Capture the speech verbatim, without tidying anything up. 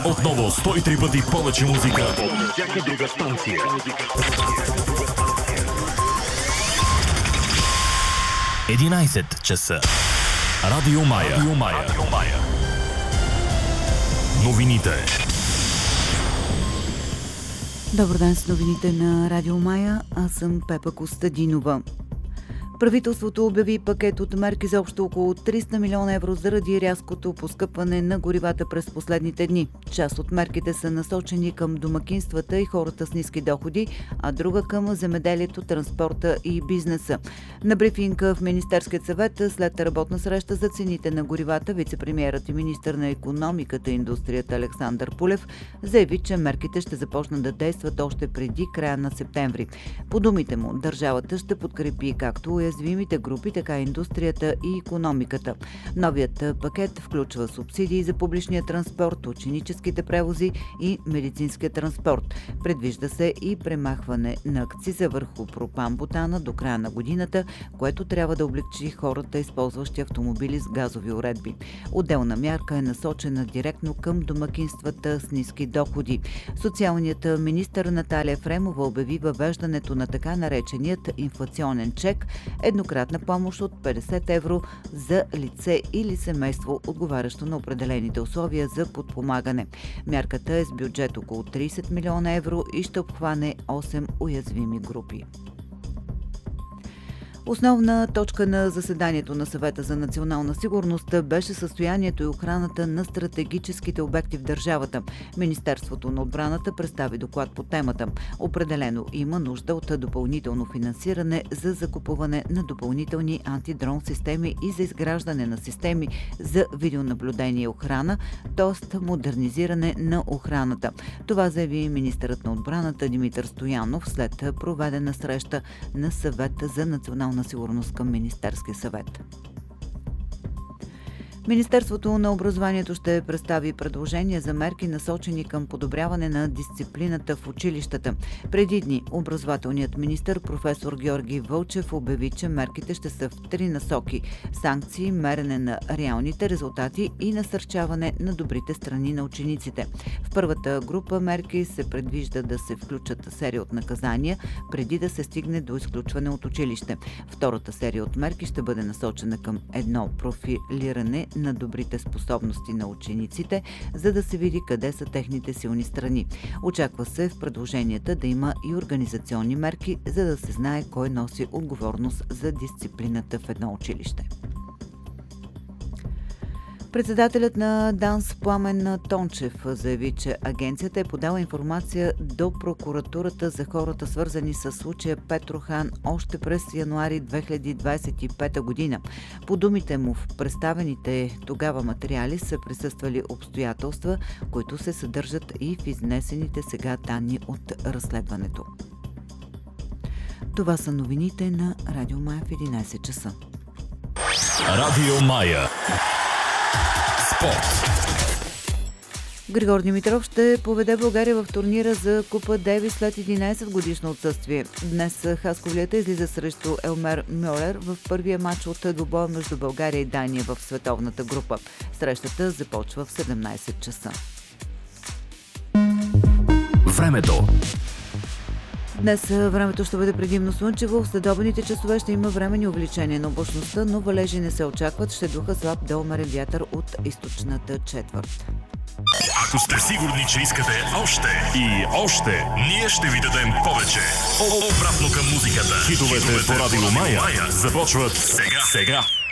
Отново сто и три пъти повече музика от всяка друга станция. единайсет часа. Радио Мая. Радио Мая. Радио Мая. Новините. Добър ден с новините на Радио Мая. Аз съм Пепа Костадинова. Правителството обяви пакет от мерки за общо около триста милиона евро заради рязкото поскъпване на горивата през последните дни. Част от мерките са насочени към домакинствата и хората с ниски доходи, а друга към земеделието, транспорта и бизнеса. На брифинг в Министерския съвет след работна среща за цените на горивата, вицепремиерът и министър на икономиката и индустрията Александър Пулев заяви, че мерките ще започнат да действат още преди края на септември. По думите му, държавата ще подкрепи както уязвимите групи, така и индустрията и икономиката. Новият пакет включва субсидии за публичния транспорт, ученическите превози и медицинския транспорт. Предвижда се и премахване на акциза върху пропан-бутана до края на годината, което трябва да облегчи хората, използващи автомобили с газови уредби. Отделна мярка е насочена директно към домакинствата с ниски доходи. Социалният министър Наталия Ефремова обяви въвеждането на така нареченият инфлационен чек, еднократна помощ от петдесет евро за лице или семейство, отговарящо на определените условия за подпомагане. Мярката е с бюджет около трийсет милиона евро и ще обхване осем уязвими групи. Основна точка на заседанието на Съвета за национална сигурност беше състоянието и охраната на стратегическите обекти в държавата. Министерството на отбраната представи доклад по темата. Определено има нужда от допълнително финансиране за закупуване на допълнителни антидрон системи и за изграждане на системи за видеонаблюдение и охрана, т.е. модернизиране на охраната. Това заяви министърът на отбраната Димитър Стоянов след проведена среща на Съвета за национална на сигурност към Министерския съвет. Министерството на образованието ще представи предложения за мерки, насочени към подобряване на дисциплината в училищата. Преди дни образователният министър професор Георги Вълчев обяви, че мерките ще са в три насоки – санкции, мерене на реалните резултати и насърчаване на добрите страни на учениците. В първата група мерки се предвижда да се включат серия от наказания, преди да се стигне до изключване от училище. Втората серия от мерки ще бъде насочена към едно профилиране на добрите способности на учениците, за да се види къде са техните силни страни. Очаква се в предложенията да има и организационни мерки, за да се знае кой носи отговорност за дисциплината в едно училище. Председателят на ДАНС Пламен Тончев заяви, че агенцията е подала информация до прокуратурата за хората, свързани с случая Петрохан още през януари две хиляди двадесет и пета година. По думите му, в представените тогава материали са присъствали обстоятелства, които се съдържат и в изнесените сега данни от разследването. Това са новините на Радио Мая в единайсет часа. Радио Мая. Спорт. Григор Димитров ще поведе България в турнира за Купа Дейвис след единайсет годишно отсъствие. Днес хасковлията излиза срещу Елмер Мьолер в първия матч от двубоя между България и Дания в световната група. Срещата започва в седемнайсет часа. Времето. Днес времето ще бъде предимно слънчево. В следобедните часове ще има временни увеличения на облачността, но валежи не се очакват. Ще духа слаб до умерен вятър от източната четвърт. Ако сте сигурни, че искате още и още, ние ще ви дадем повече. Обратно към музиката. Хитовете по Радио Мая започват сега. сега.